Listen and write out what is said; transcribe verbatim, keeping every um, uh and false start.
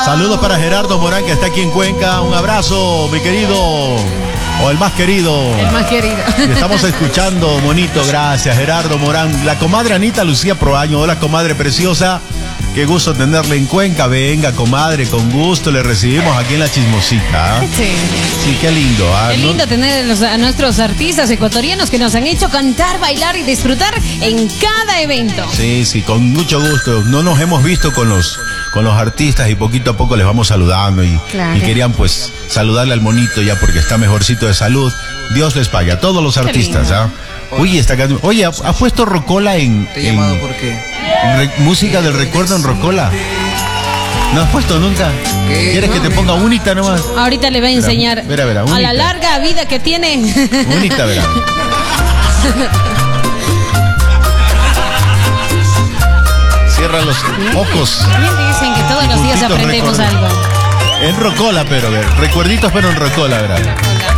Saludos para Gerardo Morán, que está aquí en Cuenca. Un abrazo, mi querido, o el más querido. El más querido. Estamos escuchando, monito, gracias, Gerardo Morán. La comadre Anita Lucía Proaño. Hola, comadre preciosa. Qué gusto tenerle en Cuenca. Venga, comadre, con gusto le recibimos aquí en La Chismosita. Sí. Sí, qué lindo. ¿Ah? Qué lindo tener los, a nuestros artistas ecuatorianos que nos han hecho cantar, bailar y disfrutar en cada evento. Sí, sí, con mucho gusto. No nos hemos visto con los, con los artistas y poquito a poco les vamos saludando. Y, claro. y querían pues saludarle al monito ya porque está mejorcito de salud. Dios les pague a todos los artistas. ¿Ah? Oye, está acá. Oye, ¿has puesto Rocola en... Te he en llamado porque... re, música del recuerdo en Rocola? ¿No has puesto nunca? ¿Qué? ¿Quieres No, que te me- ponga unita nomás? Ahorita le voy a enseñar Verá, verá, a unita. la larga vida que tiene. Unita, verá. Cierra los ojos. Bien dicen que todos Y los días juntitos aprendemos recuerdos. algo. En Rocola, pero, ver, recuerditos, pero en Rocola, ¿verdad?